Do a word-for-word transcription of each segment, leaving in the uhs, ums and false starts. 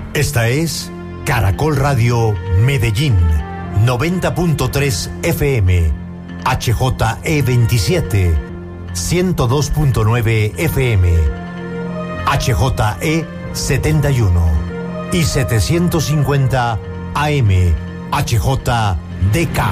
Esta es Caracol Radio Medellín, noventa punto tres F M, H J E veintisiete, ciento dos punto nueve F M, H J E setenta y uno y setecientos cincuenta A M, H J D K.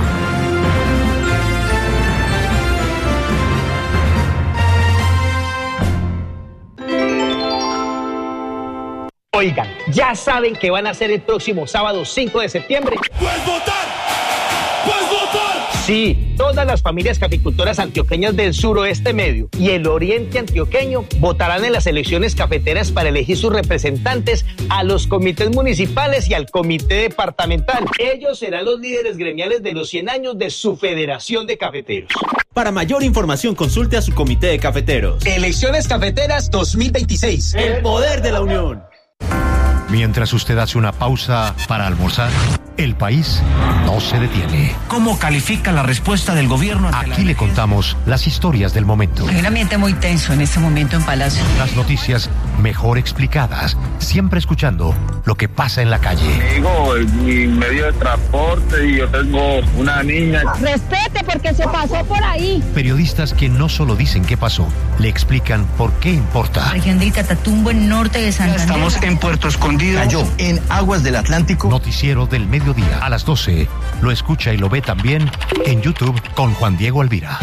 Oigan, ¿ya saben qué van a hacer el próximo sábado cinco de septiembre? ¡Puedes votar! ¡Puedes votar! Sí, todas las familias caficultoras antioqueñas del suroeste medio y el oriente antioqueño votarán en las elecciones cafeteras para elegir sus representantes a los comités municipales y al comité departamental. Ellos serán los líderes gremiales de los cien años de su Federación de Cafeteros. Para mayor información, consulte a su comité de cafeteros. Elecciones Cafeteras dos mil veintiséis. El poder de la unión. Mientras usted hace una pausa para almorzar, el país no se detiene. ¿Cómo califica la respuesta del gobierno? Aquí le contamos las historias del momento. Hay un ambiente muy tenso en este momento en Palacio. Las noticias mejor explicadas, siempre escuchando lo que pasa en la calle. Digo, mi medio de transporte y yo tengo una niña. Respete porque se pasó por ahí. Periodistas que no solo dicen qué pasó, le explican por qué importa. Región de Catatumbo, en norte de Santander. Estamos en Puerto Escondido. Cayó en aguas del Atlántico. Noticiero del mediodía a las doce. Lo escucha y lo ve también en YouTube con Juan Diego Alvira.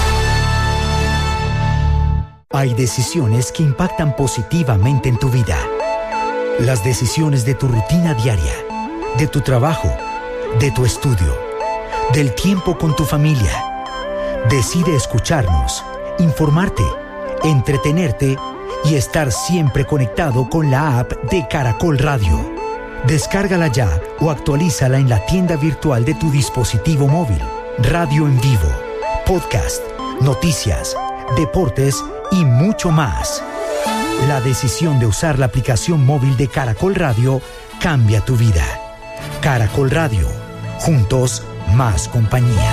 Hay decisiones que impactan positivamente en tu vida. Las decisiones de tu rutina diaria, de tu trabajo, de tu estudio, del tiempo con tu familia. Decide escucharnos, informarte, entretenerte y estar siempre conectado con la app de Caracol Radio. Descárgala ya o actualízala en la tienda virtual de tu dispositivo móvil. Radio en vivo, podcast, noticias, deportes y mucho más. La decisión de usar la aplicación móvil de Caracol Radio cambia tu vida. Caracol Radio, juntos más compañía.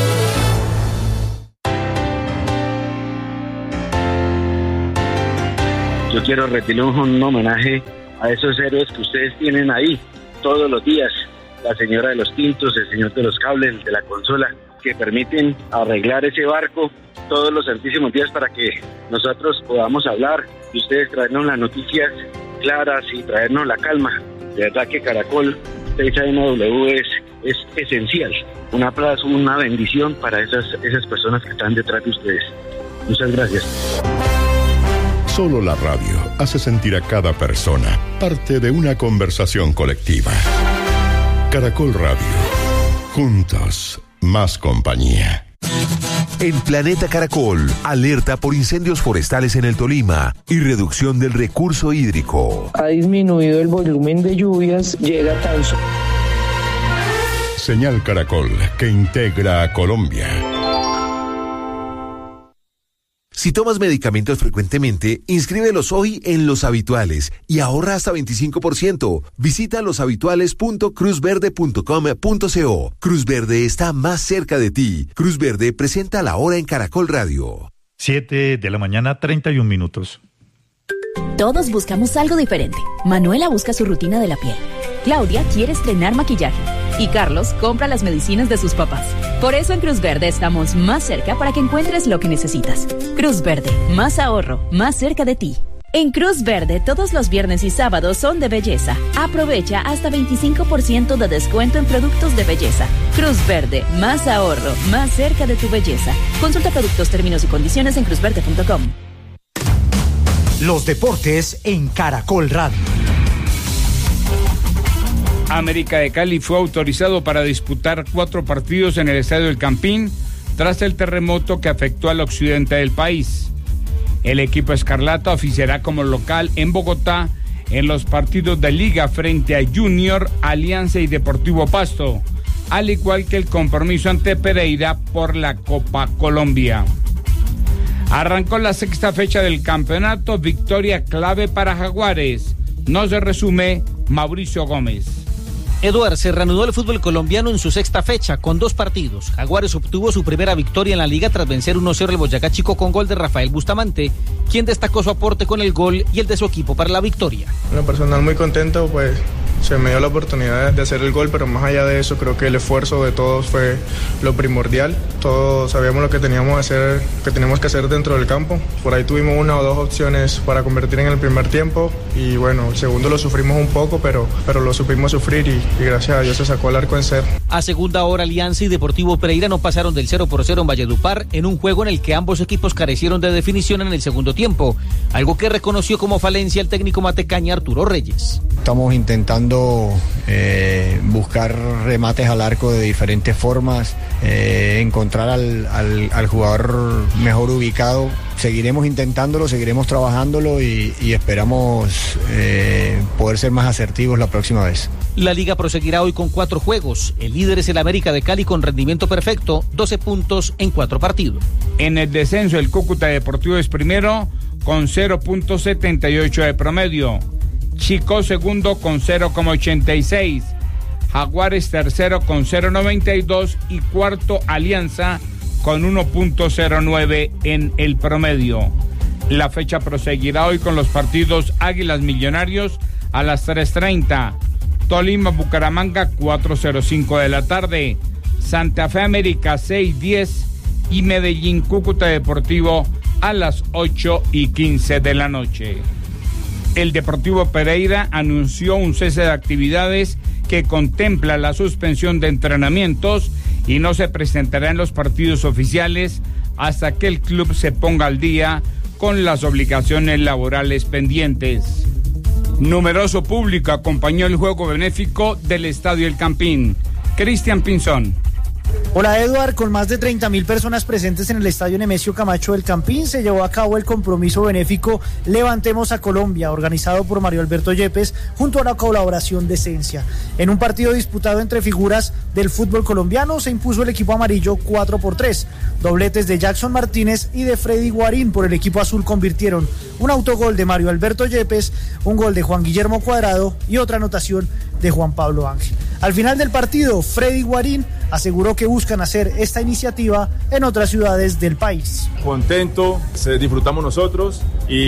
Yo quiero rendirle un homenaje a esos héroes que ustedes tienen ahí todos los días. La señora de los tintos, el señor de los cables, el de la consola, que permiten arreglar ese barco todos los santísimos días para que nosotros podamos hablar y ustedes traernos las noticias claras y traernos la calma. De verdad que Caracol seis A M W es, es esencial. Un aplauso, una bendición para esas, esas personas que están detrás de ustedes. Muchas gracias. Solo la radio hace sentir a cada persona parte de una conversación colectiva. Caracol Radio. Juntos, más compañía. En Planeta Caracol, alerta por incendios forestales en el Tolima y reducción del recurso hídrico. Ha disminuido el volumen de lluvias, llega tan solo. Señal Caracol, que integra a Colombia. Si tomas medicamentos frecuentemente, inscríbelos hoy en Los Habituales y ahorra hasta veinticinco por ciento. Visita loshabituales punto cruz verde punto com punto co. Cruz Verde está más cerca de ti. Cruz Verde presenta la hora en Caracol Radio. siete de la mañana, treinta y un minutos. Todos buscamos algo diferente. Manuela busca su rutina de la piel. Claudia quiere estrenar maquillaje. Y Carlos compra las medicinas de sus papás. Por eso en Cruz Verde estamos más cerca para que encuentres lo que necesitas. Cruz Verde, más ahorro, más cerca de ti. En Cruz Verde, todos los viernes y sábados son de belleza. Aprovecha hasta veinticinco por ciento de descuento en productos de belleza. Cruz Verde, más ahorro, más cerca de tu belleza. Consulta productos, términos y condiciones en cruz verde punto com. Los deportes en Caracol Radio. América de Cali fue autorizado para disputar cuatro partidos en el Estadio El Campín tras el terremoto que afectó al occidente del país. El equipo escarlata oficiará como local en Bogotá en los partidos de Liga frente a Junior, Alianza y Deportivo Pasto, al igual que el compromiso ante Pereira por la Copa Colombia. Arrancó la sexta fecha del campeonato, victoria clave para Jaguares. Nos resume Mauricio Gómez. Eduard, se reanudó el fútbol colombiano en su sexta fecha con dos partidos. Jaguares obtuvo su primera victoria en la liga tras vencer uno cero el Boyacá Chico con gol de Rafael Bustamante, quien destacó su aporte con el gol y el de su equipo para la victoria. En lo personal muy contento, pues se me dio la oportunidad de hacer el gol, pero más allá de eso creo que el esfuerzo de todos fue lo primordial. Todos sabíamos lo que teníamos que hacer, que teníamos que hacer dentro del campo. Por ahí tuvimos una o dos opciones para convertir en el primer tiempo y bueno, el segundo lo sufrimos un poco, pero, pero lo supimos sufrir y y gracias a Dios se sacó el arco en cero. A segunda hora, Alianza y Deportivo Pereira no pasaron del cero por cero en Valledupar en un juego en el que ambos equipos carecieron de definición en el segundo tiempo, algo que reconoció como falencia el técnico matecaña Arturo Reyes. Estamos intentando eh, buscar remates al arco de diferentes formas, eh, encontrar al, al, al jugador mejor ubicado. Seguiremos intentándolo, seguiremos trabajándolo y, y esperamos eh, poder ser más asertivos la próxima vez. La liga proseguirá hoy con cuatro juegos. El líder es el América de Cali con rendimiento perfecto, doce puntos en cuatro partidos. En el descenso, el Cúcuta Deportivo es primero con cero punto setenta y ocho de promedio. Chico segundo con cero coma ochenta y seis. Jaguares tercero con cero coma noventa y dos y cuarto Alianza con uno punto cero nueve en el promedio. La fecha proseguirá hoy con los partidos Águilas Millonarios a las tres treinta, Tolima Bucaramanga cuatro cero cinco de la tarde, Santa Fe América seis diez y Medellín Cúcuta Deportivo a las ocho y quince de la noche. El Deportivo Pereira anunció un cese de actividades que contempla la suspensión de entrenamientos y no se presentará en los partidos oficiales hasta que el club se ponga al día con las obligaciones laborales pendientes. Numeroso público acompañó el juego benéfico del Estadio El Campín. Cristian Pinzón. Hola Eduard, con más de treinta mil personas presentes en el Estadio Nemesio Camacho del Campín se llevó a cabo el compromiso benéfico Levantemos a Colombia, organizado por Mario Alberto Yepes junto a la colaboración de Esencia. En un partido disputado entre figuras del fútbol colombiano se impuso el equipo amarillo cuatro por tres. Dobletes de Jackson Martínez y de Freddy Guarín por el equipo azul convirtieron un autogol de Mario Alberto Yepes, un gol de Juan Guillermo Cuadrado y otra anotación de Juan Pablo Ángel. Al final del partido, Freddy Guarín aseguró que buscan hacer esta iniciativa en otras ciudades del país. Contento, se disfrutamos nosotros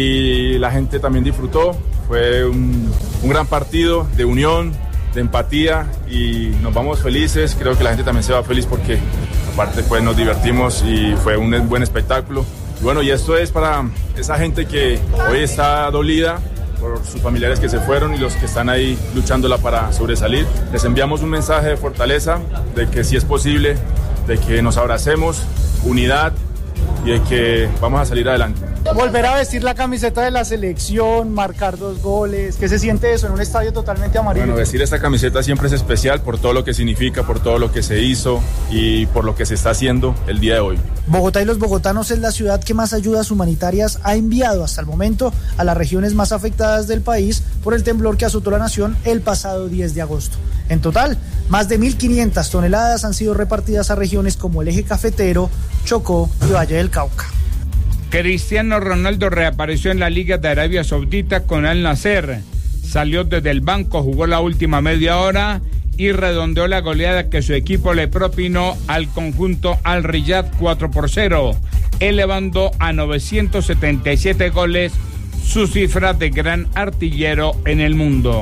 y la gente también disfrutó. Fue un, un gran partido de unión, de empatía y nos vamos felices. Creo que la gente también se va feliz porque aparte pues nos divertimos y fue un buen espectáculo. Y bueno, y esto es para esa gente que hoy está dolida por sus familiares que se fueron y los que están ahí luchándola para sobresalir. Les enviamos un mensaje de fortaleza, de que sí es posible, de que nos abracemos, unidad y de que vamos a salir adelante. Volver a vestir la camiseta de la selección, marcar dos goles, ¿qué se siente eso en un estadio totalmente amarillo? Bueno, vestir esta camiseta siempre es especial por todo lo que significa, por todo lo que se hizo y por lo que se está haciendo el día de hoy. Bogotá y los bogotanos es la ciudad que más ayudas humanitarias ha enviado hasta el momento a las regiones más afectadas del país por el temblor que azotó la nación el pasado diez de agosto. En total, más de mil quinientas toneladas han sido repartidas a regiones como el Eje Cafetero, Chocó y Valle del Cauca. Cristiano Ronaldo reapareció en la Liga de Arabia Saudita con Al Nassr. Salió desde el banco, jugó la última media hora y redondeó la goleada que su equipo le propinó al conjunto Al Riyad cuatro por cero, elevando a novecientos setenta y siete goles su cifra de gran artillero en el mundo.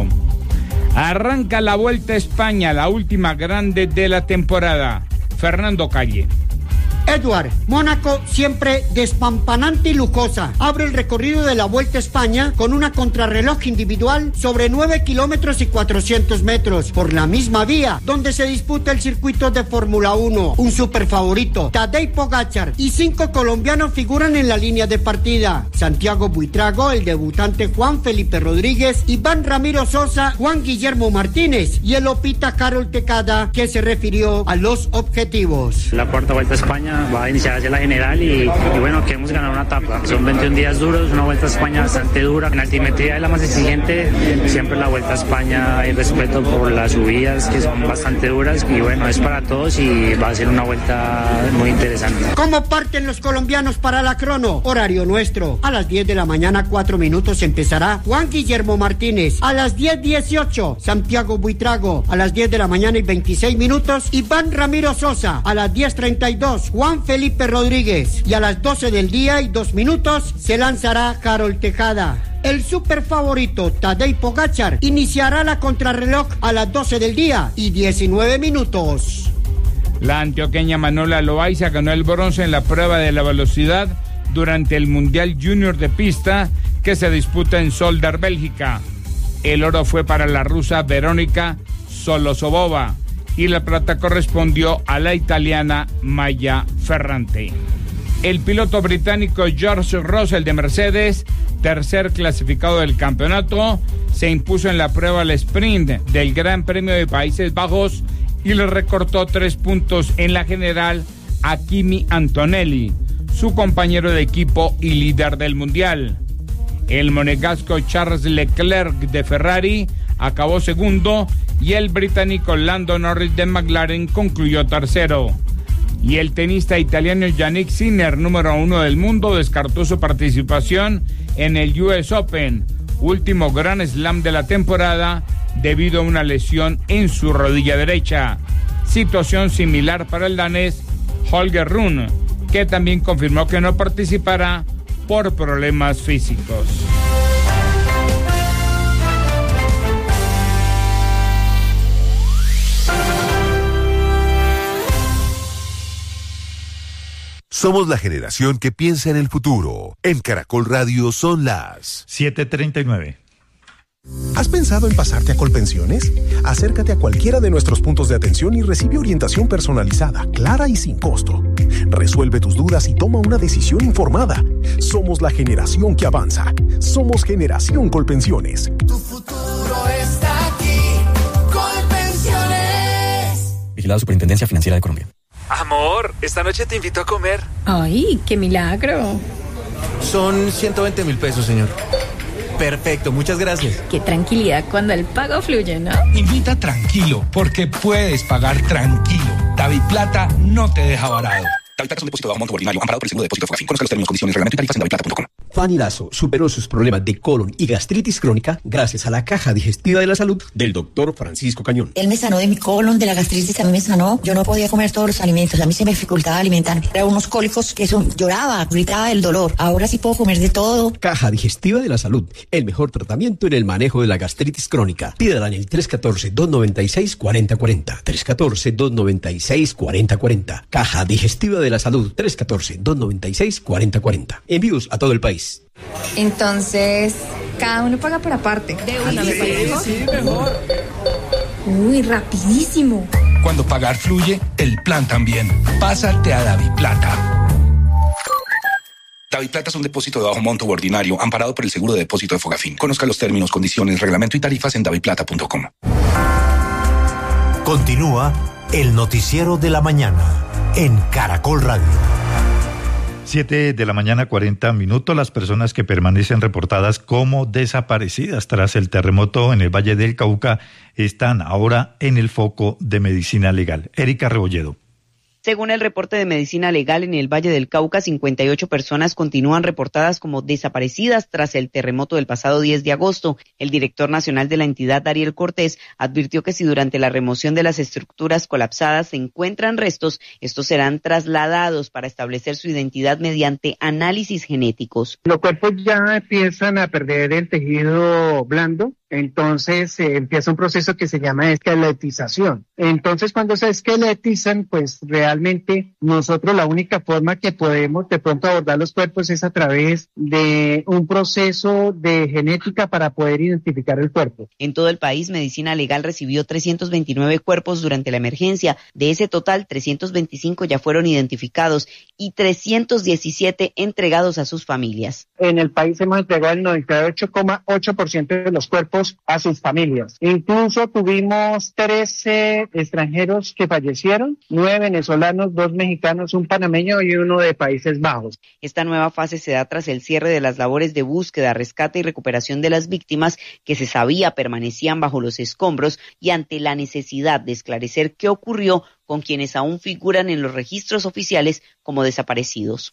Arranca la Vuelta a España, la última grande de la temporada. Fernando Calle. Edward, Mónaco siempre despampanante y lujosa. Abre el recorrido de la Vuelta a España con una contrarreloj individual sobre nueve kilómetros y cuatrocientos metros por la misma vía donde se disputa el circuito de Fórmula uno. Un super favorito, Tadej Pogačar, y cinco colombianos figuran en la línea de partida. Santiago Buitrago, el debutante Juan Felipe Rodríguez, Iván Ramiro Sosa, Juan Guillermo Martínez y el opita Carol Tecada, que se refirió a los objetivos. La cuarta Vuelta a España España, va a iniciar hacia la general y, y bueno, queremos ganar una etapa. Son veintiún días duros, una Vuelta a España bastante dura. En altimetría es la más exigente, siempre la Vuelta a España hay respeto por las subidas que son bastante duras y bueno, es para todos y va a ser una vuelta muy interesante. ¿Cómo parten los colombianos para la crono? Horario nuestro. A las diez de la mañana, cuatro minutos, empezará Juan Guillermo Martínez. A las diez dieciocho, Santiago Buitrago. A las diez de la mañana y veintiséis minutos, Iván Ramiro Sosa. A las diez treinta y dos, Juan Felipe Rodríguez. Y a las doce del día y dos minutos, se lanzará Carol Tejada. El super favorito Tadej Pogačar iniciará la contrarreloj a las doce del día y diecinueve minutos. La antioqueña Manuela Loaiza ganó el bronce en la prueba de la velocidad durante el Mundial Junior de Pista que se disputa en Soldar, Bélgica. El oro fue para la rusa Verónica Solosobova y la plata correspondió a la italiana Maya Ferrante. El piloto británico George Russell de Mercedes, tercer clasificado del campeonato, se impuso en la prueba al sprint del Gran Premio de Países Bajos y le recortó tres puntos en la general a Kimi Antonelli, su compañero de equipo y líder del mundial. El monegasco Charles Leclerc de Ferrari acabó segundo y el británico Lando Norris de McLaren concluyó tercero. Y el tenista italiano Yannick Sinner, número uno del mundo, descartó su participación en el U S Open, último Grand Slam de la temporada, debido a una lesión en su rodilla derecha. Situación similar para el danés Holger Rune, que también confirmó que no participará por problemas físicos. Somos la generación que piensa en el futuro. En Caracol Radio son las siete treinta y nueve. ¿Has pensado en pasarte a Colpensiones? Acércate a cualquiera de nuestros puntos de atención y recibe orientación personalizada, clara y sin costo. Resuelve tus dudas y toma una decisión informada. Somos la generación que avanza. Somos Generación Colpensiones. Tu futuro está aquí. Colpensiones. Vigilado Superintendencia Financiera de Colombia. Amor, esta noche te invito a comer. Ay, qué milagro. Son ciento veinte mil pesos, señor. Perfecto, muchas gracias. Qué tranquilidad cuando el pago fluye, ¿no? Invita tranquilo, porque puedes pagar tranquilo. DaviPlata no te deja varado. DaviPlata es un depósito de bajo monto ordinario amparado por el seguro de depósito Fogafín. Conozca los términos, condiciones, reglamento y tarifas en daviplata punto com. Fanny Lazo superó sus problemas de colon y gastritis crónica gracias a la caja digestiva de la salud del doctor Francisco Cañón. Él me sanó de mi colon, de la gastritis, a mí me sanó. Yo no podía comer todos los alimentos, a mí se me dificultaba alimentarme. Era unos cólicos que eso, lloraba, gritaba el dolor. Ahora sí puedo comer de todo. Caja digestiva de la salud, el mejor tratamiento en el manejo de la gastritis crónica. Pídala en el tres uno cuatro, dos nueve seis, cuatro cero cuatro cero. tres uno cuatro, dos nueve seis, cuatro cero cuatro cero. Caja digestiva de la salud, tres uno cuatro, dos nueve seis, cuatro cero cuatro cero. Envíos a todo el país. Entonces, cada uno paga por aparte. De una, me parece. Sí, mejor. Uy, rapidísimo. Cuando pagar fluye, el plan también. Pásate a DaviPlata. DaviPlata es un depósito de bajo monto ordinario amparado por el seguro de depósito de Fogafín. Conozca los términos, condiciones, reglamento y tarifas en daviplata punto com. Continúa el noticiero de la mañana en Caracol Radio. Siete de la mañana, cuarenta minutos. Las personas que permanecen reportadas como desaparecidas tras el terremoto en el Valle del Cauca están ahora en el foco de medicina legal. Erika Rebolledo. Según el reporte de Medicina Legal, en el Valle del Cauca, cincuenta y ocho personas continúan reportadas como desaparecidas tras el terremoto del pasado diez de agosto. El director nacional de la entidad, Ariel Cortés, advirtió que si durante la remoción de las estructuras colapsadas se encuentran restos, estos serán trasladados para establecer su identidad mediante análisis genéticos. Los cuerpos ya empiezan a perder el tejido blando. Entonces eh, empieza un proceso que se llama esqueletización. Entonces cuando se esqueletizan, pues realmente nosotros la única forma que podemos de pronto abordar los cuerpos es a través de un proceso de genética para poder identificar el cuerpo. En todo el país, Medicina Legal recibió trescientos veintinueve cuerpos durante la emergencia. De ese total, trescientos veinticinco ya fueron identificados y trescientos diecisiete entregados a sus familias. En el país hemos entregado el noventa y ocho coma ocho por ciento de los cuerpos cuerpos a sus familias. Incluso tuvimos trece extranjeros que fallecieron, nueve venezolanos, dos mexicanos, un panameño y uno de Países Bajos. Esta nueva fase se da tras el cierre de las labores de búsqueda, rescate y recuperación de las víctimas que se sabía permanecían bajo los escombros y ante la necesidad de esclarecer qué ocurrió con quienes aún figuran en los registros oficiales como desaparecidos.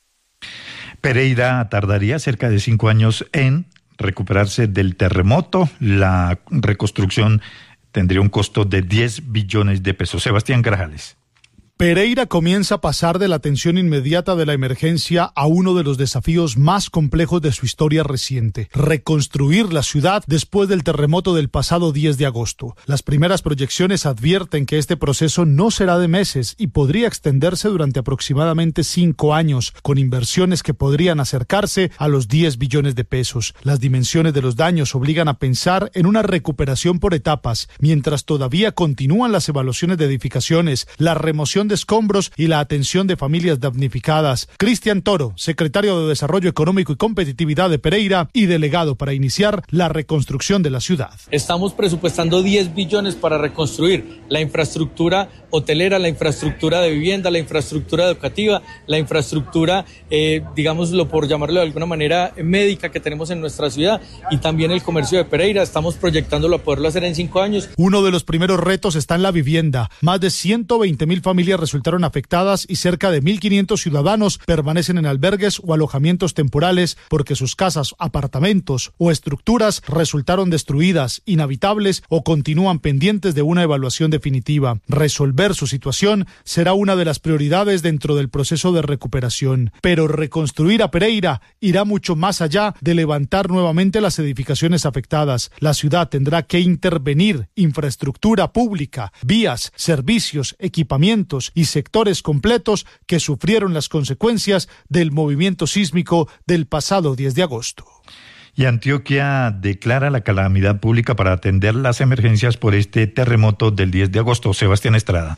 Pereira tardaría cerca de cinco años en recuperarse del terremoto. La reconstrucción tendría un costo de diez billones de pesos. Sebastián Grajales. Pereira comienza a pasar de la atención inmediata de la emergencia a uno de los desafíos más complejos de su historia reciente: reconstruir la ciudad después del terremoto del pasado diez de agosto. Las primeras proyecciones advierten que este proceso no será de meses y podría extenderse durante aproximadamente cinco años, con inversiones que podrían acercarse a los diez billones de pesos. Las dimensiones de los daños obligan a pensar en una recuperación por etapas, mientras todavía continúan las evaluaciones de edificaciones, la remoción de escombros y la atención de familias damnificadas. Cristian Toro, secretario de Desarrollo Económico y Competitividad de Pereira y delegado para iniciar la reconstrucción de la ciudad. Estamos presupuestando diez billones para reconstruir la infraestructura hotelera, la infraestructura de vivienda, la infraestructura educativa, la infraestructura, eh, digámoslo por llamarlo de alguna manera, médica que tenemos en nuestra ciudad, y también el comercio de Pereira. Estamos proyectándolo a poderlo hacer en cinco años. Uno de los primeros retos está en la vivienda. Más de ciento veinte mil familias resultaron afectadas y cerca de mil quinientos ciudadanos permanecen en albergues o alojamientos temporales porque sus casas, apartamentos o estructuras resultaron destruidas, inhabitables o continúan pendientes de una evaluación definitiva. Resolver su situación será una de las prioridades dentro del proceso de recuperación. Pero reconstruir a Pereira irá mucho más allá de levantar nuevamente las edificaciones afectadas. La ciudad tendrá que intervenir infraestructura pública, vías, servicios, equipamientos y sectores completos que sufrieron las consecuencias del movimiento sísmico del pasado diez de agosto. Y Antioquia declara la calamidad pública para atender las emergencias por este terremoto del diez de agosto. Sebastián Estrada.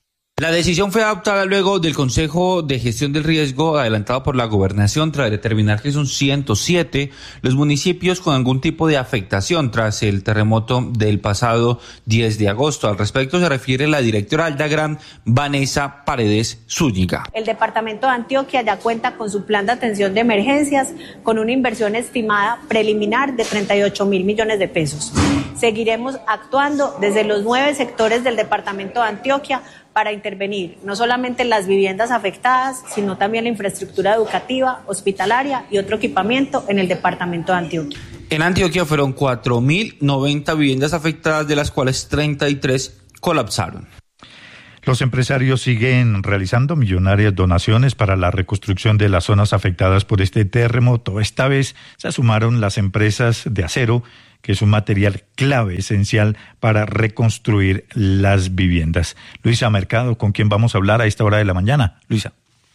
La decisión fue adoptada luego del Consejo de Gestión del Riesgo adelantado por la Gobernación tras determinar que son ciento siete los municipios con algún tipo de afectación tras el terremoto del pasado diez de agosto. Al respecto se refiere la directora Aldagran, Vanessa Paredes Zúñiga. El departamento de Antioquia ya cuenta con su plan de atención de emergencias con una inversión estimada preliminar de treinta y ocho mil millones de pesos. Seguiremos actuando desde los nueve sectores del departamento de Antioquia para intervenir no solamente en las viviendas afectadas, sino también la infraestructura educativa, hospitalaria y otro equipamiento en el departamento de Antioquia. En Antioquia fueron cuatro mil noventa viviendas afectadas, de las cuales treinta y tres colapsaron. Los empresarios siguen realizando millonarias donaciones para la reconstrucción de las zonas afectadas por este terremoto. Esta vez se sumaron las empresas de acero, que es un material clave, esencial para reconstruir las viviendas. Luisa Mercado, ¿con quién vamos a hablar a esta hora de la mañana? Luisa.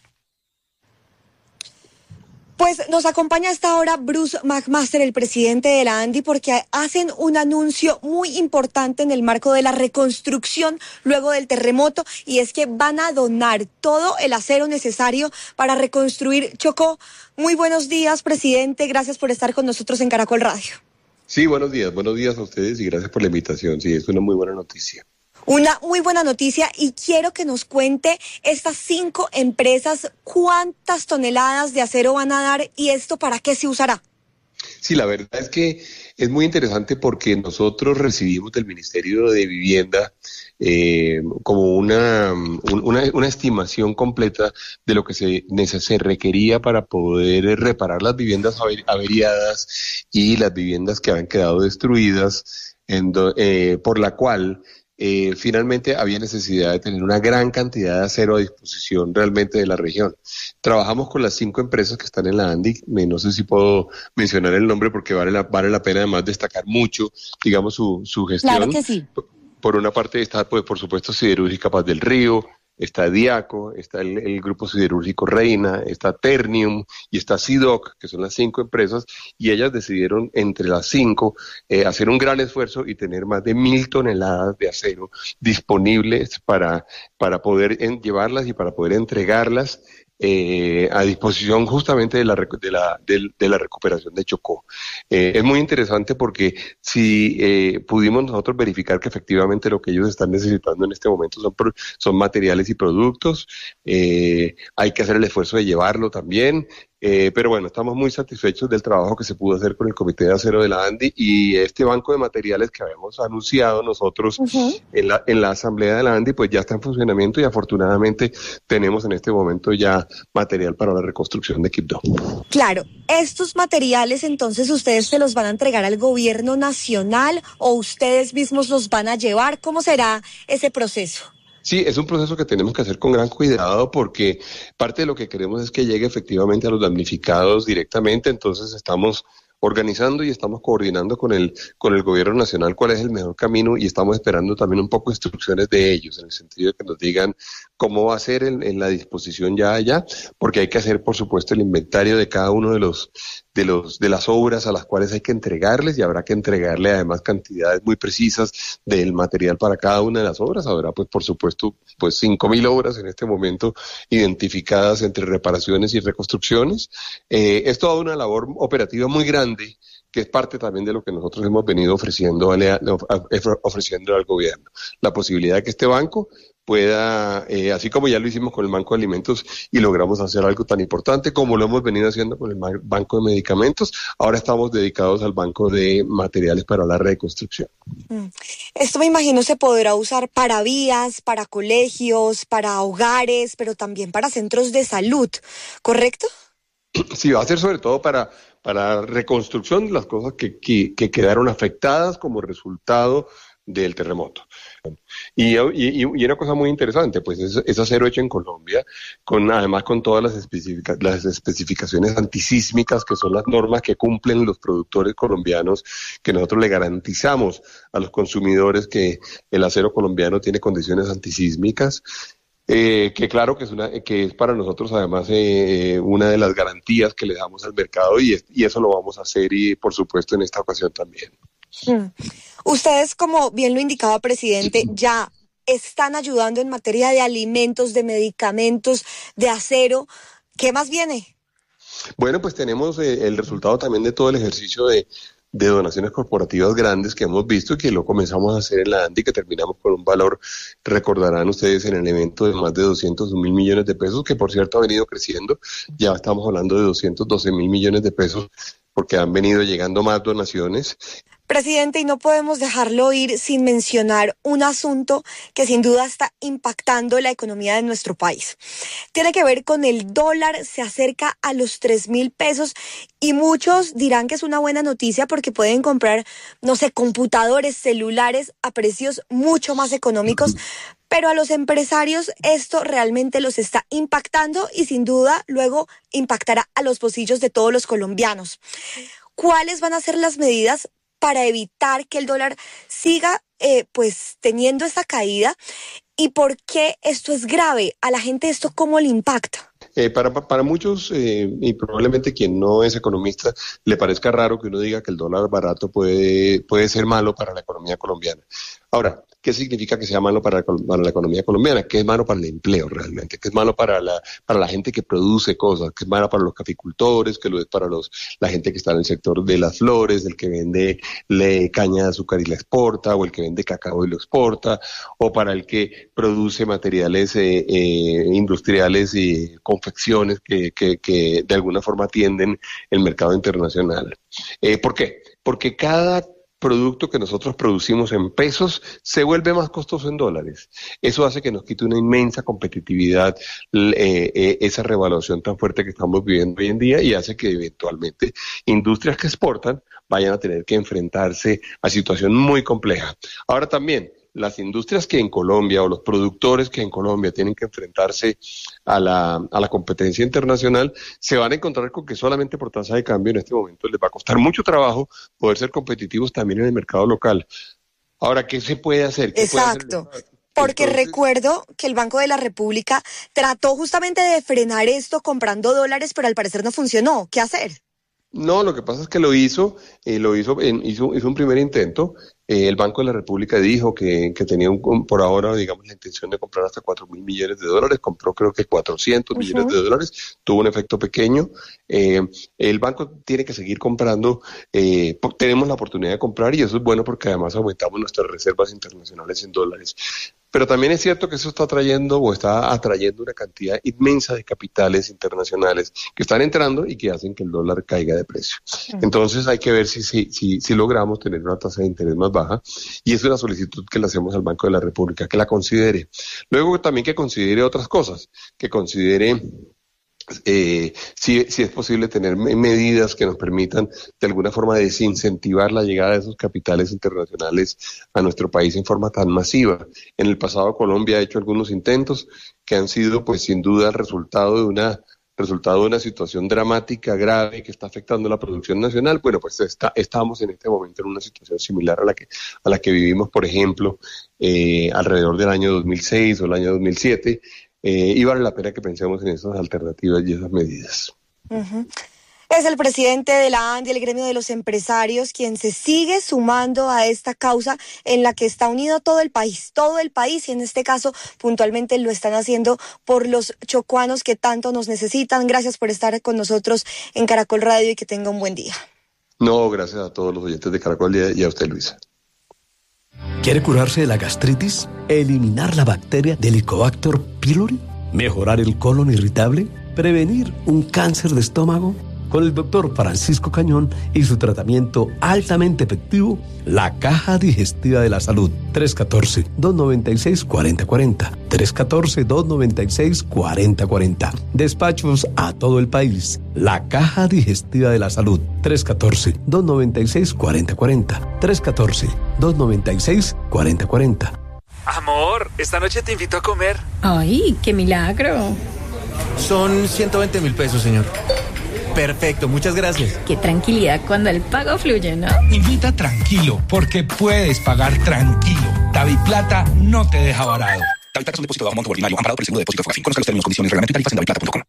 Pues nos acompaña a esta hora Bruce McMaster, el presidente de la ANDI, porque hacen un anuncio muy importante en el marco de la reconstrucción luego del terremoto, y es que van a donar todo el acero necesario para reconstruir Chocó. Muy buenos días, presidente, gracias por estar con nosotros en Caracol Radio. Sí, buenos días, buenos días a ustedes y gracias por la invitación. Sí, es una muy buena noticia. Una muy buena noticia, y quiero que nos cuente estas cinco empresas cuántas toneladas de acero van a dar y esto para qué se usará. Sí, la verdad es que es muy interesante porque nosotros recibimos del Ministerio de Vivienda eh, como una, una, una estimación completa de lo que se, se requería para poder reparar las viviendas averiadas y las viviendas que habían quedado destruidas, en do, eh, por la cual Eh, finalmente había necesidad de tener una gran cantidad de acero a disposición realmente de la región. Trabajamos con las cinco empresas que están en la ANDI, no sé si puedo mencionar el nombre porque vale la, vale la pena además destacar mucho, digamos, su, su gestión. Claro que sí. Por una parte está, pues, por supuesto, Siderúrgica Paz del Río, está Diaco, está el, el Grupo Siderúrgico Reina, está Ternium y está Sidoc, que son las cinco empresas, y ellas decidieron entre las cinco eh, hacer un gran esfuerzo y tener más de mil toneladas de acero disponibles para, para poder en, llevarlas y para poder entregarlas eh, a disposición justamente de la, de la, de, de la recuperación de Chocó. Eh, es muy interesante porque si eh, pudimos nosotros verificar que efectivamente lo que ellos están necesitando en este momento son, son materiales y productos, eh, hay que hacer el esfuerzo de llevarlo también. Eh, pero bueno, estamos muy satisfechos del trabajo que se pudo hacer con el Comité de Acero de la ANDI y este banco de materiales que habíamos anunciado nosotros uh-huh. en, la, en la asamblea de la ANDI, pues ya está en funcionamiento y afortunadamente tenemos en este momento ya material para la reconstrucción de Quibdó. Claro, estos materiales entonces ustedes se los van a entregar al gobierno nacional o ustedes mismos los van a llevar, ¿cómo será ese proceso? Sí, es un proceso que tenemos que hacer con gran cuidado porque parte de lo que queremos es que llegue efectivamente a los damnificados directamente, entonces estamos organizando y estamos coordinando con el con el gobierno nacional cuál es el mejor camino y estamos esperando también un poco instrucciones de ellos, en el sentido de que nos digan cómo va a ser en, en la disposición ya allá, porque hay que hacer por supuesto el inventario de cada uno de los de los de las obras a las cuales hay que entregarles y habrá que entregarle además cantidades muy precisas del material para cada una de las obras. Habrá pues por supuesto pues cinco mil obras en este momento identificadas entre reparaciones y reconstrucciones. Eh, es toda una labor operativa muy grande que es parte también de lo que nosotros hemos venido ofreciendo, ofreciendo al gobierno. La posibilidad de que este banco pueda, eh, así como ya lo hicimos con el Banco de Alimentos y logramos hacer algo tan importante como lo hemos venido haciendo con el Banco de Medicamentos, ahora estamos dedicados al Banco de Materiales para la Reconstrucción. Esto me imagino se podrá usar para vías, para colegios, para hogares, pero también para centros de salud, ¿correcto? Sí, va a ser sobre todo para, para reconstrucción de las cosas que, que, que quedaron afectadas como resultado del terremoto. Y, y, y una cosa muy interesante, pues es, es acero hecho en Colombia, con además con todas las, especifica, las especificaciones antisísmicas, que son las normas que cumplen los productores colombianos, que nosotros le garantizamos a los consumidores que el acero colombiano tiene condiciones antisísmicas. Eh, que claro que es una que es para nosotros además eh, una de las garantías que le damos al mercado y, y eso lo vamos a hacer y por supuesto en esta ocasión también. Hmm. Ustedes, como bien lo indicaba, presidente, ya están ayudando en materia de alimentos, de medicamentos, de acero. ¿Qué más viene? Bueno, pues tenemos eh, el resultado también de todo el ejercicio de de donaciones corporativas grandes que hemos visto y que lo comenzamos a hacer en la ANDI, que terminamos con un valor, recordarán ustedes, en el evento de más de doscientos mil millones de pesos, que por cierto ha venido creciendo, ya estamos hablando de doscientos doce mil millones de pesos, porque han venido llegando más donaciones. Presidente, y no podemos dejarlo ir sin mencionar un asunto que sin duda está impactando la economía de nuestro país. Tiene que ver con el dólar, se acerca a los tres mil pesos y muchos dirán que es una buena noticia porque pueden comprar, no sé, computadores, celulares a precios mucho más económicos, pero a los empresarios esto realmente los está impactando y sin duda luego impactará a los bolsillos de todos los colombianos. ¿Cuáles van a ser las medidas para evitar que el dólar siga eh, pues teniendo esta caída? ¿Y por qué esto es grave? ¿A la gente esto cómo le impacta? Eh, para, para muchos, eh, y probablemente quien no es economista, le parezca raro que uno diga que el dólar barato puede, puede ser malo para la economía colombiana. Ahora, ¿qué significa que sea malo para, para la economía colombiana? ¿Qué es malo para el empleo realmente? ¿Qué es malo para la, para la gente que produce cosas? ¿Qué es malo para los caficultores? ¿Qué lo es para los, la gente que está en el sector de las flores, el que vende le, caña de azúcar y la exporta, o el que vende cacao y lo exporta, o para el que produce materiales eh, eh, industriales y confecciones que, que, que de alguna forma atienden el mercado internacional? Eh, ¿Por qué? Porque cada producto que nosotros producimos en pesos se vuelve más costoso en dólares. Eso hace que nos quite una inmensa competitividad, eh, eh, esa revaluación tan fuerte que estamos viviendo hoy en día, y hace que eventualmente industrias que exportan vayan a tener que enfrentarse a situación muy compleja. Ahora también, las industrias que en Colombia o los productores que en Colombia tienen que enfrentarse a la, a la competencia internacional se van a encontrar con que solamente por tasa de cambio en este momento les va a costar mucho trabajo poder ser competitivos también en el mercado local. Ahora, ¿qué se puede hacer? ¿Qué Exacto. Puede hacer el... Porque Entonces, recuerdo que el Banco de la República trató justamente de frenar esto comprando dólares, pero al parecer no funcionó. ¿Qué hacer? No, lo que pasa es que lo hizo, eh, lo hizo, en, hizo, hizo un primer intento. Eh, el Banco de la República dijo que, que tenía un, por ahora, digamos, la intención de comprar hasta cuatro mil millones de dólares. Compró creo que cuatrocientos uh-huh. millones de dólares. Tuvo un efecto pequeño. Eh, el banco tiene que seguir comprando. Eh, tenemos la oportunidad de comprar y eso es bueno porque además aumentamos nuestras reservas internacionales en dólares. Pero también es cierto que eso está trayendo o está atrayendo una cantidad inmensa de capitales internacionales que están entrando y que hacen que el dólar caiga de precio. Uh-huh. Entonces hay que ver si, si, si, si logramos tener una tasa de interés más baja, y es una solicitud que le hacemos al Banco de la República, que la considere. Luego también que considere otras cosas, que considere eh, si, si es posible tener medidas que nos permitan de alguna forma desincentivar la llegada de esos capitales internacionales a nuestro país en forma tan masiva. En el pasado Colombia ha hecho algunos intentos que han sido pues sin duda el resultado de una resultado de una situación dramática, grave, que está afectando la producción nacional. Bueno, pues está, estamos en este momento en una situación similar a la que, a la que vivimos, por ejemplo, eh, alrededor del año dos mil seis o el año dos mil siete, eh, y vale la pena que pensemos en esas alternativas y esas medidas. Uh-huh. Es el presidente de la ANDI, el gremio de los empresarios, quien se sigue sumando a esta causa en la que está unido todo el país, todo el país, y en este caso puntualmente lo están haciendo por los chocuanos que tanto nos necesitan. Gracias por estar con nosotros en Caracol Radio y que tenga un buen día. No, gracias a todos los oyentes de Caracol y a usted, Luisa. ¿Quiere curarse de la gastritis? ¿Eliminar la bacteria del Helicobacter pylori? ¿Mejorar el colon irritable? ¿Prevenir un cáncer de estómago? Con el doctor Francisco Cañón y su tratamiento altamente efectivo, la Caja Digestiva de la Salud. tres uno cuatro, dos nueve seis, cuatro cero cuatro cero. tres uno cuatro, dos nueve seis, cuatro cero cuatro cero. Despachos a todo el país. La Caja Digestiva de la Salud. tres uno cuatro, dos nueve seis, cuatro cero cuatro cero. tres uno cuatro, dos nueve seis, cuatro cero cuatro cero. Amor, esta noche te invito a comer. ¡Ay, qué milagro! Son ciento veinte mil pesos, señor. Perfecto, muchas gracias. Qué tranquilidad cuando el pago fluye, ¿no? Invita tranquilo, porque puedes pagar tranquilo. DaviPlata no te deja varado. DaviPlata es un depósito de bajo monto ordinario, amparado por el seguro de depósito Fogafín. Conozca los términos, condiciones, reglamento y tarifas en daviplata punto com.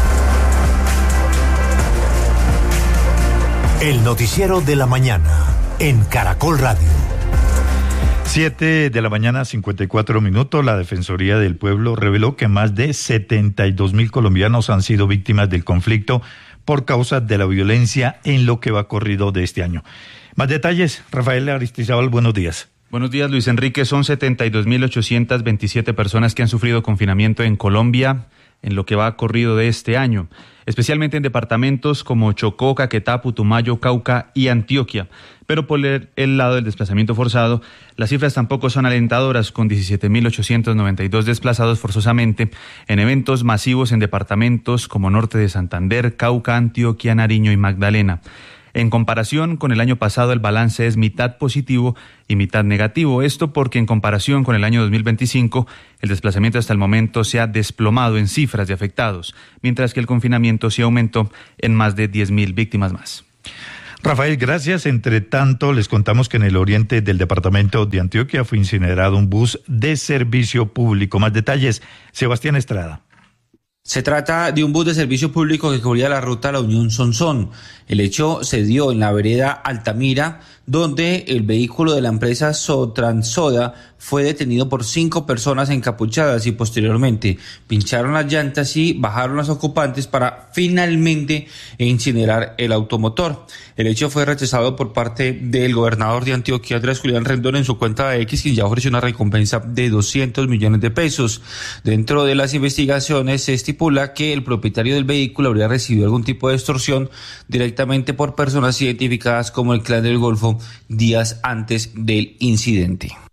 El noticiero de la mañana en Caracol Radio. Siete de la mañana, cincuenta y cuatro minutos. La Defensoría del Pueblo reveló que más de setenta y dos mil colombianos han sido víctimas del conflicto por causa de la violencia en lo que va corrido de este año. Más detalles, Rafael Aristizábal, buenos días. Buenos días, Luis Enrique. Son setenta y dos mil ochocientas veintisiete personas que han sufrido confinamiento en Colombia en lo que va corrido de este año, especialmente en departamentos como Chocó, Caquetá, Putumayo, Cauca y Antioquia. Pero por el, el lado del desplazamiento forzado, las cifras tampoco son alentadoras, con diecisiete mil ochocientos noventa y dos desplazados forzosamente en eventos masivos en departamentos como Norte de Santander, Cauca, Antioquia, Nariño y Magdalena. En comparación con el año pasado, el balance es mitad positivo y mitad negativo. Esto porque en comparación con el año dos mil veinticinco, el desplazamiento hasta el momento se ha desplomado en cifras de afectados, mientras que el confinamiento se aumentó en más de diez mil víctimas más. Rafael, gracias. Entre tanto, les contamos que en el oriente del departamento de Antioquia fue incinerado un bus de servicio público. Más detalles, Sebastián Estrada. Se trata de un bus de servicio público que cubría la ruta La Unión Sonsón. El hecho se dio en la vereda Altamira, donde el vehículo de la empresa Sotransoda fue detenido por cinco personas encapuchadas y posteriormente pincharon las llantas y bajaron los ocupantes para finalmente incinerar el automotor. El hecho fue rechazado por parte del gobernador de Antioquia, Andrés Julián Rendón, en su cuenta de X, quien ya ofreció una recompensa de doscientos millones de pesos. Dentro de las investigaciones se estipula que el propietario del vehículo habría recibido algún tipo de extorsión directamente por personas identificadas como el Clan del Golfo días antes del incidente.